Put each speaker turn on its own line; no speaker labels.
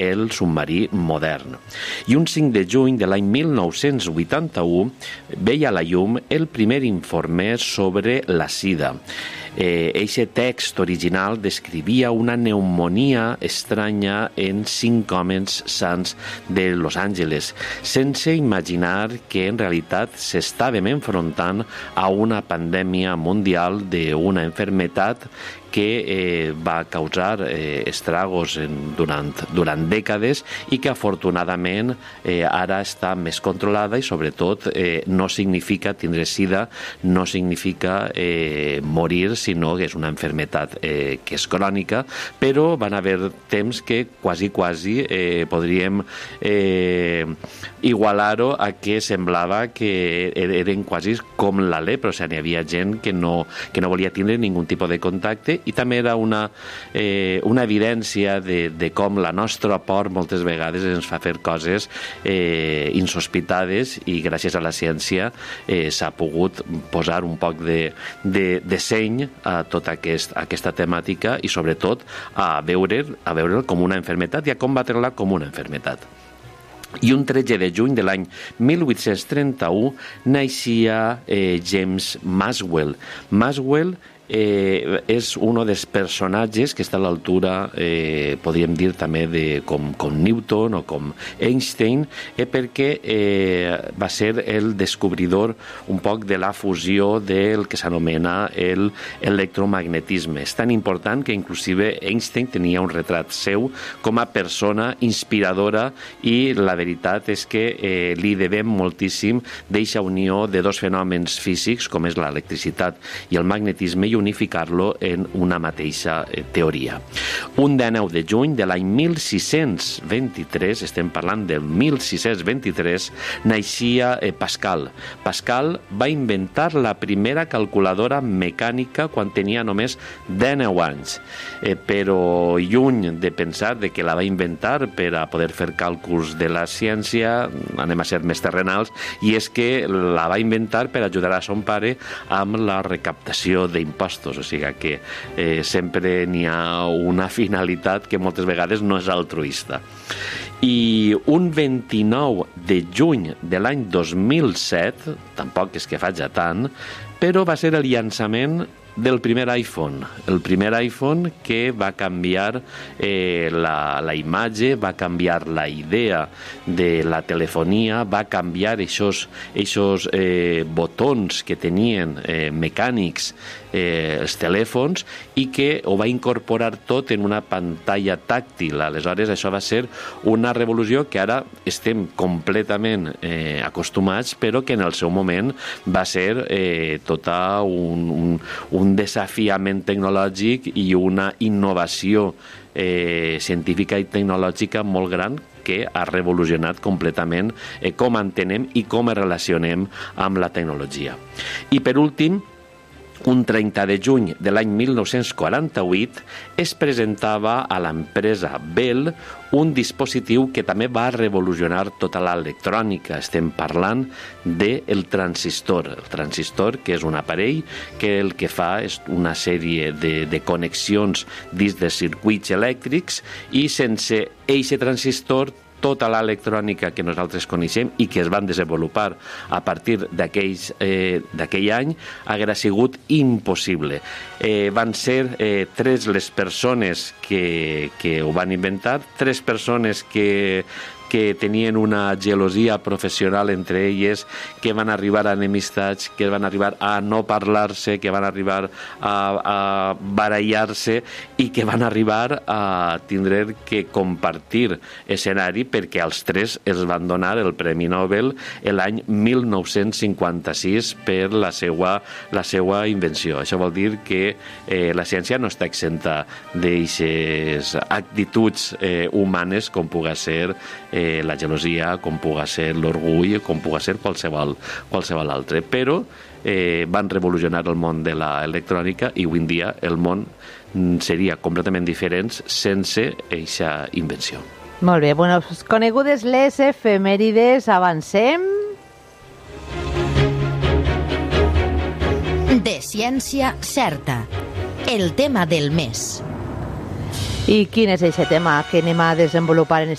el submarí modern. I un 5 de juny de l'any 1981 veia a la llum el primer informe sobre la sida. Eixe text original descrivia una pneumonia estranya en 5 homes sans de Los Angeles, sense imaginar que en realitat s'estàvem enfrontant a una pandèmia mundial d'una enfermetat que va causar estragos durant dècades i que afortunadament ara està més controlada i sobretot no significa tindre sida, no significa morir, sinó que és una enfermetat que és crònica, però van haver temps que quasi podríem igualar-ho a que semblava que eren quasi com la lepra, o sigui, n'hi havia gent que no volia tindre ningun tipus de contacte i també era una evidència de com la nostra por moltes vegades ens fa fer coses insospitades i gràcies a la ciència s'ha pogut posar un poc de seny a tota aquesta temàtica i sobretot a veure'l com una enfermetat i a combatre-la com una enfermetat. I un 13 de juny de l'any 1831 naixia James Maxwell. Maxwell és un dels personatges que està a l'altura, podríem dir també com Newton o com Einstein, perquè va ser el descobridor un poc de la fusió del que s'anomena l'electromagnetisme. És tan important que inclusive Einstein tenia un retrat seu com a persona inspiradora i la veritat és que li devem moltíssim d'eixa unió de dos fenòmens físics com és l'electricitat i el magnetisme i unificar-lo en una mateixa teoria. Un 19 de juny de l'any 1623, estem parlant del 1623, naixia Pascal. Pascal va inventar la primera calculadora mecànica quan tenia només 19 anys, però lluny de pensar que la va inventar per a poder fer càlculs de la ciència, anem a ser més terrenals, i és que la va inventar per ajudar a son pare amb la recaptació d'impostos, o sigui que sempre n'hi ha una finalitat que moltes vegades no és altruista. I un 29 de juny de l'any 2007, tampoc és que faci tant, però va ser el llançament del primer iPhone. El primer iPhone que va canviar la imatge, va canviar la idea de la telefonia, va canviar aquests botons que tenien mecànics els telèfons i que ho va incorporar tot en una pantalla tàctil. Aleshores, això va ser una revolució que ara estem completament acostumats, però que en el seu moment va ser tot un desafiament tecnològic i una innovació científica i tecnològica molt gran que ha revolucionat completament com entenem i com ens relacionem amb la tecnologia. I per últim, un 30 de juny de l'any 1948 es presentava a l'empresa Bell un dispositiu que també va revolucionar tota l'electrònica. Estem parlant del transistor. El transistor, que és un aparell que el que fa és una sèrie de connexions dins de circuits elèctrics i sense eixe transistor tota l'electrònica que nosaltres coneixem i que es van desenvolupar a partir d'aquell any haguera sigut impossible. Van ser 3 les persones que ho van inventar, 3 persones que tenien una gelosia professional entre elles, que van arribar a enemistats, que van arribar a no parlar-se, que van arribar a barallar-se i que van arribar a tindre que compartir escenari perquè als 3 els van donar el Premi Nobel l'any 1956 per la seva invenció. Això vol dir que la ciència no està exenta d'aquestes actituds humanes com puga ser la gelosia, com puga ser l'orgull, com puga ser qualsevol altre. Però van revolucionar el món de l'electrònica i avui en dia el món seria completament diferent sense aquesta invenció.
Molt bé, bueno, conegudes les efemèrides, avancem.
De ciència certa, el tema del mes.
I quin és aquest tema que anem a desenvolupar en